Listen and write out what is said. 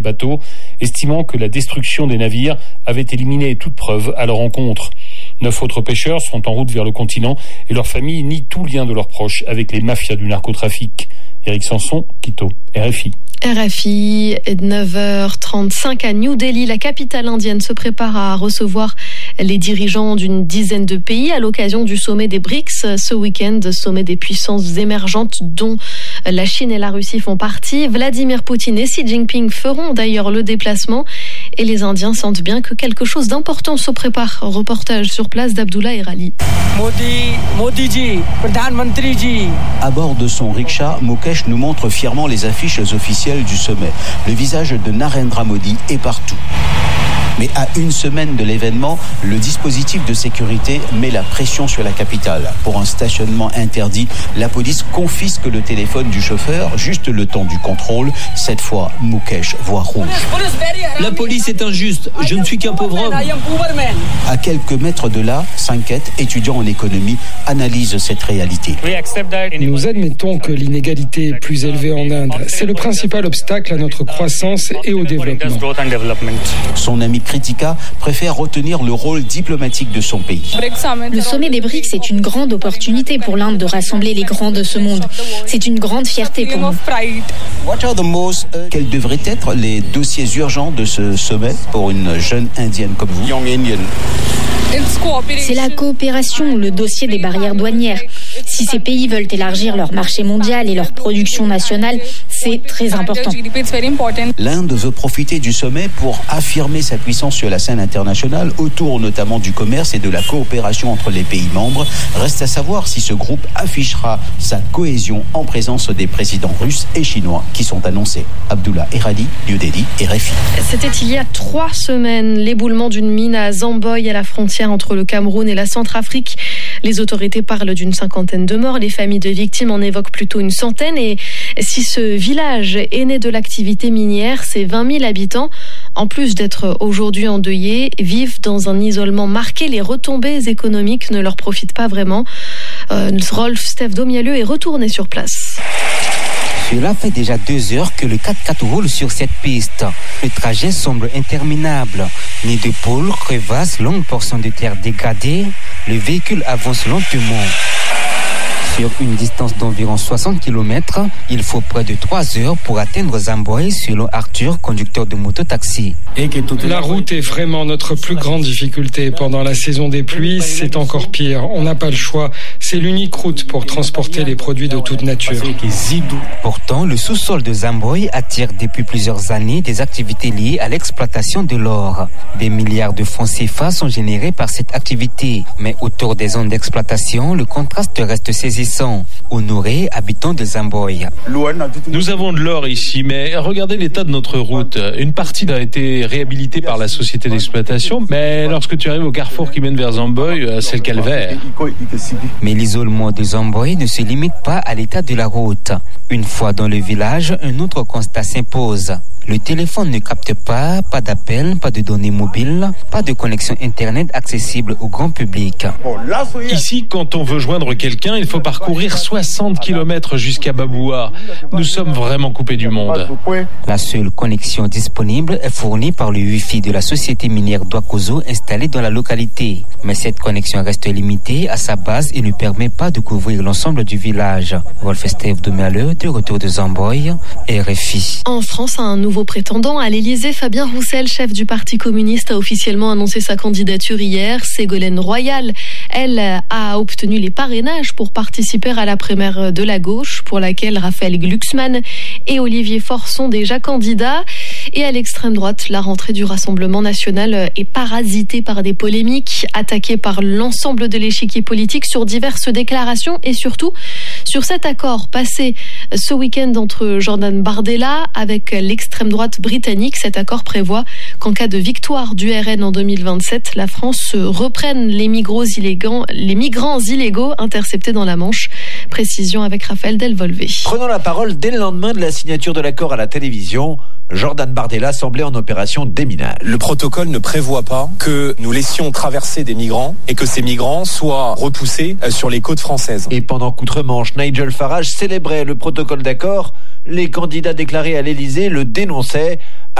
les bateaux, estimant que la destruction des navires avait éliminé toute preuve à leur encontre. 9 autres pêcheurs sont en route vers le continent et leurs familles nient tout lien de leurs proches avec les mafias du narcotrafic. Éric Sanson, Quito, RFI. RFI, 9h35 à New Delhi. La capitale indienne se prépare à recevoir les dirigeants d'une dizaine de pays à l'occasion du sommet des BRICS ce week-end, sommet des puissances émergentes dont la Chine et la Russie font partie. Vladimir Poutine et Xi Jinping feront d'ailleurs le déplacement et les Indiens sentent bien que quelque chose d'important se prépare. Reportage sur place d'Abdullah Erali. Modi-ji, Pradhan Mantri-ji. À bord de son rickshaw, Mukesh nous montre fièrement les affiches officielles du sommet. Le visage de Narendra Modi est partout. Mais à une semaine de l'événement, le dispositif de sécurité met la pression sur la capitale. Pour un stationnement interdit, la police confisque le téléphone du chauffeur, juste le temps du contrôle. Cette fois, Mukesh voit rouge. La police est injuste, je ne suis qu'un pauvre homme. À quelques mètres de là, Sanket, étudiant en économie, analyse cette réalité. Nous admettons que l'inégalité est plus élevée en Inde. C'est le principal obstacle à notre croissance et au développement. Son ami Kritika préfère retenir le rôle diplomatique de son pays. Le sommet des BRICS est une grande opportunité pour l'Inde de rassembler les grands de ce monde. C'est une grande fierté pour nous. Quels devraient être les dossiers urgents de ce sommet pour une jeune indienne comme vous? C'est la coopération, le dossier des barrières douanières. Si ces pays veulent élargir leur marché mondial et leur production nationale, c'est très important. L'Inde veut profiter du sommet pour affirmer sa puissance sur la scène internationale, autour notamment du commerce et de la coopération entre les pays membres. Reste à savoir si ce groupe affichera sa cohésion en présence des présidents russes et chinois qui sont annoncés. Abdullah Erali, New Delhi, RFI. C'était il y a 3 semaines, l'éboulement d'une mine à Zamboy à la frontière entre le Cameroun et la Centrafrique. Les autorités parlent d'une 50aine de morts. Les familles de victimes en évoquent plutôt une centaine. Et si ce village est né de l'activité minière, ses 20 000 habitants, en plus d'être aujourd'hui endeuillés, vivent dans un isolement marqué. Les retombées économiques ne leur profitent pas vraiment. Rolf Steph Domialeux est retourné sur place. Cela fait déjà 2 heures que le 4x4 roule sur cette piste. Le trajet semble interminable. Nid de poules, crevasses, longues portions de terre dégradées. Le véhicule avance lentement. Sur une distance d'environ 60 km, il faut près de 3 heures pour atteindre Zamboy, selon Arthur, conducteur de moto-taxi. La route est vraiment notre plus grande difficulté. Pendant la saison des pluies, c'est encore pire. On n'a pas le choix. C'est l'unique route pour transporter les produits de toute nature. Pourtant, le sous-sol de Zamboy attire depuis plusieurs années des activités liées à l'exploitation de l'or. Des milliards de francs CFA sont générés par cette activité. Mais autour des zones d'exploitation, le contraste reste saisissant. Honoré, habitant de Zamboy. Nous avons de l'or ici, mais regardez l'état de notre route. Une partie a été réhabilitée par la société d'exploitation, mais lorsque tu arrives au carrefour qui mène vers Zamboy, c'est le calvaire. Mais l'isolement de Zamboy ne se limite pas à l'état de la route. Une fois dans le village, un autre constat s'impose. Le téléphone ne capte pas d'appel, pas de données mobiles, pas de connexion Internet accessible au grand public. Ici, quand on veut joindre quelqu'un, il faut parcourir 60 km jusqu'à Baboua. Nous sommes vraiment coupés du monde. La seule connexion disponible est fournie par le Wi-Fi de la société minière Douakozo installée dans la localité. Mais cette connexion reste limitée à sa base et ne permet pas de couvrir l'ensemble du village. Rolf Steph Domialeux, de retour de Zamboy, RFI. En France, un nouveau prétendant à l'Élysée, Fabien Roussel, chef du Parti communiste, a officiellement annoncé sa candidature hier. Ségolène Royal, elle, a obtenu les parrainages pour participer à la primaire de la gauche, pour laquelle Raphaël Glucksmann et Olivier Faure sont déjà candidats. Et à l'extrême droite, la rentrée du Rassemblement national est parasitée par des polémiques, attaquée par l'ensemble de l'échiquier politique sur diverses déclarations et surtout sur cet accord passé ce week-end entre Jordan Bardella avec l'extrême droite britannique. Cet accord prévoit qu'en cas de victoire du RN en 2027, la France reprenne les migrants illégaux interceptés dans la Manche. Précision avec Raphaël Delvolvé. Prenant la parole dès le lendemain de la signature de l'accord à la télévision, Jordan Bardella semblait en opération déminage. Le protocole ne prévoit pas que nous laissions traverser des migrants et que ces migrants soient repoussés sur les côtes françaises. Et pendant qu'outre-Manche, Nigel Farage célébrait le protocole d'accord, les candidats déclarés à l'Élysée le dénonçaient.